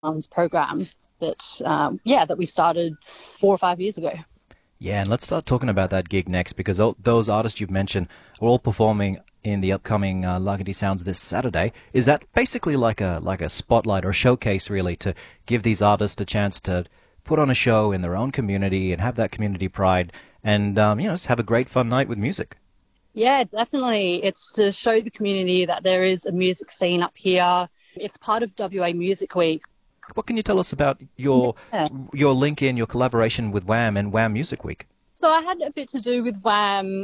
program that we started 4 or 5 years ago. Yeah, and let's start talking about that gig next, because those artists you've mentioned are all performing in the upcoming Luggity Sounds this Saturday. Is that basically like a spotlight or showcase, really, to give these artists a chance to put on a show in their own community and have that community pride and just have a great fun night with music? Yeah, definitely. It's to show the community that there is a music scene up here. It's part of WA Music Week. What can you tell us about your Yeah. link in, your collaboration with Wham and Wham Music Week? So I had a bit to do with Wham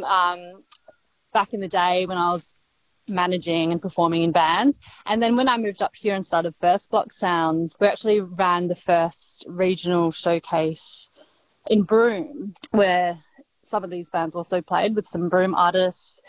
back in the day when I was managing and performing in bands. And then when I moved up here and started First Block Sounds, we actually ran the first regional showcase in Broome, where some of these bands also played with some Broome artists.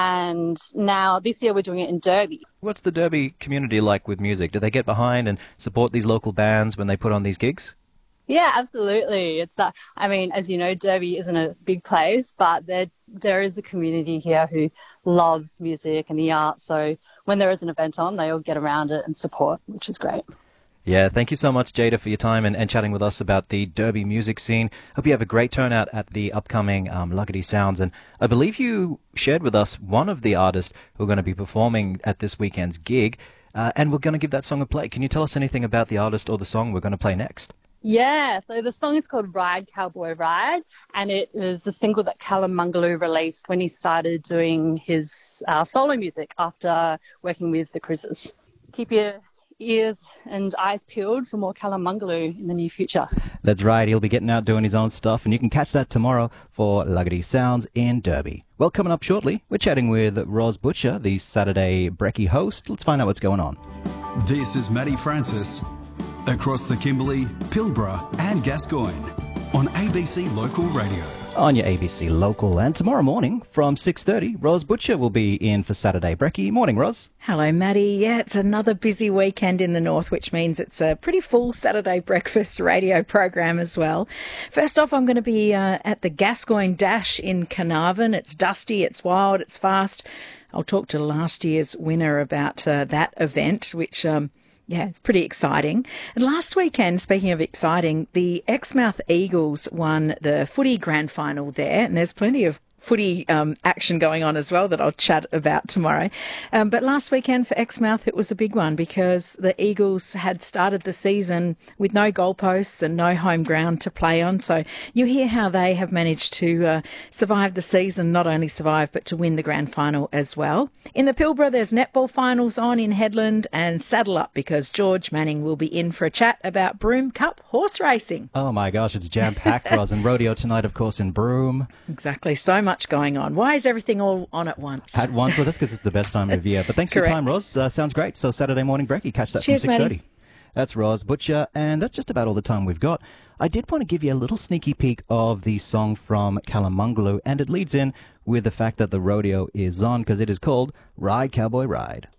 And now this year we're doing it in Derby. What's the Derby community like with music? Do they get behind and support these local bands when they put on these gigs? Yeah, absolutely. It's as you know, Derby isn't a big place, but there is a community here who loves music and the arts. So when there is an event on, they all get around it and support, which is great. Yeah, thank you so much, Jada, for your time and chatting with us about the Derby music scene. Hope you have a great turnout at the upcoming Luggity Sounds. And I believe you shared with us one of the artists who are going to be performing at this weekend's gig, and we're going to give that song a play. Can you tell us anything about the artist or the song we're going to play next? Yeah, so the song is called Ride Cowboy Ride, and it is a single that Callum Mungaloo released when he started doing his solo music after working with the Cruisers. Keep your ears and eyes peeled for more Callum Mungaloo in the near future. That's right, he'll be getting out doing his own stuff, and you can catch that tomorrow for Luggity Sounds in Derby. Well, coming up shortly, we're chatting with Ros Butcher, the Saturday Brekkie host. Let's find out what's going on. This is Matty Francis, across the Kimberley, Pilbara and Gascoyne on ABC Local Radio. On your ABC Local, and tomorrow morning from 6:30, Ros Butcher will be in for Saturday Brekkie. Morning, Ros. Hello, Maddie. Yeah, it's another busy weekend in the north, which means it's a pretty full Saturday breakfast radio program as well. First off, I'm going to be at the Gascoyne Dash in Carnarvon. It's dusty, it's wild, it's fast. I'll talk to last year's winner about that event, which it's pretty exciting. And last weekend, speaking of exciting, the Exmouth Eagles won the footy grand final there, and there's plenty of footy action going on as well that I'll chat about tomorrow. But last weekend for Exmouth, it was a big one because the Eagles had started the season with no goalposts and no home ground to play on. So you hear how they have managed to survive the season, not only survive, but to win the grand final as well. In the Pilbara, there's netball finals on in Headland, and saddle up because George Manning will be in for a chat about Broome Cup horse racing. Oh my gosh, it's jam-packed, Ros, and rodeo tonight, of course, in Broome. Exactly, so much going on. Why is everything all on at once? At once? Well, that's because it's the best time of year. But thanks for your time, Ros. Sounds great. So Saturday morning Brekkie, catch that Cheers, from 6:30. Maddie. That's Ros Butcher, and that's just about all the time we've got. I did want to give you a little sneaky peek of the song from Callum Mungaloo, and it leads in with the fact that the rodeo is on because it is called Ride Cowboy Ride.